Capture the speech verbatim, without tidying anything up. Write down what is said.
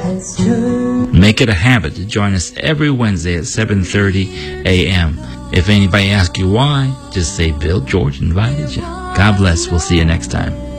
Make it a habit to join us every Wednesday at seven thirty a.m. If anybody asks you why, just say Bill George invited you. God bless. We'll see you next time.